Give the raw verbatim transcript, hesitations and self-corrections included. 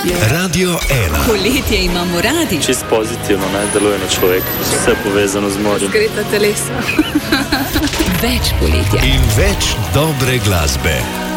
poletje. Radio ena. Poletje imamo radi. Čist pozitivno, ne, deluje na človeka. Vse povezano z morjem. Zgreta telesa. Več poletja. In več dobre glasbe.